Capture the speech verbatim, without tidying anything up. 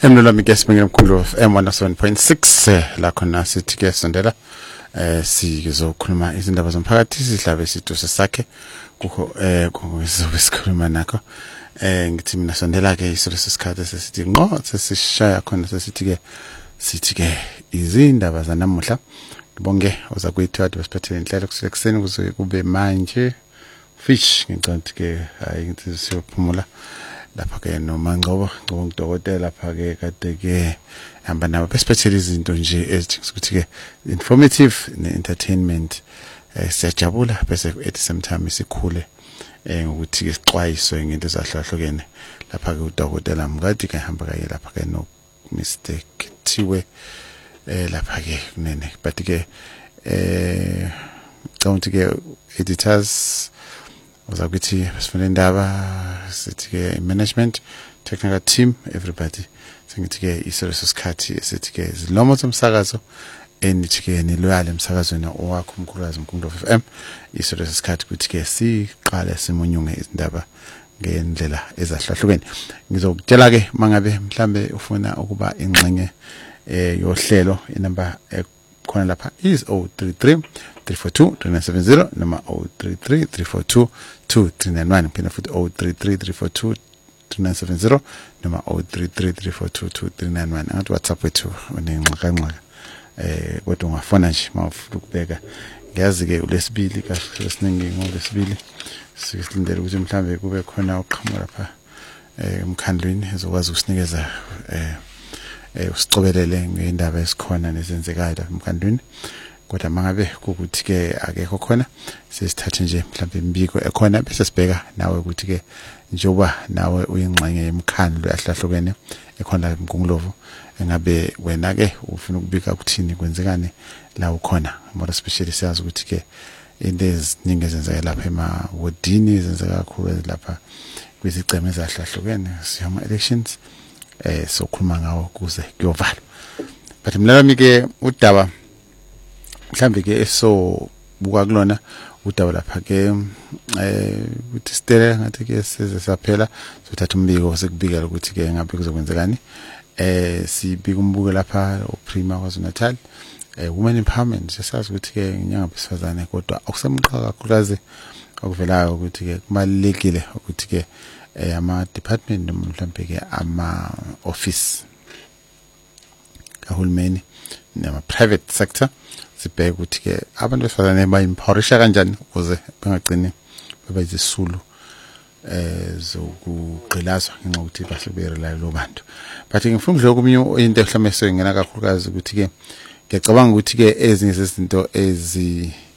Emlo lami ke sibengile mkhulu F M one oh seven point six la khona sithi ke sondela eh sizokhuluma izindaba zomphakathi sihlabe isituso sakhe kukho eh kuzobe sikhuluma nakho eh ngithi mina sondela ke isolo sesikhathi sesithi ngqo sesishaya khona sesithi ke sithi ke izindaba zanamuhla ngibonge oza kuyithiwa besiphathele inhlelo kusekuseni kuze kube manje fish ngicela ke hayi ngithi siyophumula lapha ke noma ngcobo ngokudokotela lapha ke kade ke hamba nabo besiphathele izinto nje ezithi ukuthi ke informative ne-entertainment eh siyajabula bese at the same time isikhule eh ngokuthi ke sixwayiswe ngento ezahlahlukene lapha ke udokotela mngadi ke hamba kaye lapha ke no mistake thiwe eh lapha ke kunene but ke eh don't ke editors oza kuthi besifuna indaba sithi ke management technical team everybody singithi ke iseries sikhathi sithi ke izilomo zomsakazo enithi ke niloyale emsakazweni owakho umkhulukazi uNkulunkulu F M iseries sikhathi kuthi ke siqale simunyunge izindaba ngendlela ezahlahlukene ngizokutshela ke mangabe mhlambe ufuna ukuba ingxenye eh yohlelo inamba khona lapha is zero three three three four two two nine seven zero noma zero three three three four two two three nine one phela futhi zero three three three four two two nine seven zero noma zero three three three four two two three nine one ngathi WhatsApp wethu unenxaka nxaka eh kodwa ungafona nje mawufuna ukubeka ngiyazi ke ulesibili kahle esiningi ngolesibili sisilindele ukuthi mhlambe kube khona uqhamuka lapha eh emkhandlweni ezokwazi ukusinikeza eh eh usicobelele ngendaba esikhona nezenzekayo la emkhandlweni kodwa mangabe ukuthi ke akekho khona sesithathe nje mhlawumbe imbiko ekhona bese sibheka nawe ukuthi ke njoba nawe uyingxenye yemkhandlo yahlahlukene ekhona eMgungundlovu engabe wena ke ufuna ukubika ukuthini kwenzekane la ukhona more especially siyazi ukuthi ke into eziningi ezenzeka lapha ema wodini ezenzeka kakhulu lapha kwiziceme ezahlahlukene siyama elections eh sokhuluma ngawo kuze kuyovala but mlalami ke udaba mhlambe ke eso buka kulona udaba lapha ke eh uthi stele ngathi ke size saphela sothatha umbiko sekubikela ukuthi ke ngabe kuzokwenzekani eh sibika umbuko lapha oPrima KwaZulu-Natal eh women empowerment siyazi ukuthi ke inyanga besifazane kodwa akusemqhaka kakhulukazi okuvelayo ukuthi ke kubalekile ukuthi ke eh ama department noma mhlambe ke ama office kahulumeni nama private sector sibheke ukuthi ke abantu besifazane bayimpowerisha kanjani ukuze bengagcini baba izisulu eh zokugqilazwa ngenxa ukuthi basebeyirelayo lo bantu but ngifuna nje okumnye into ehlameswe ngena kakhulukazi ukuthi ke ngiyacabanga ukuthi ke ezinye zezinto ezi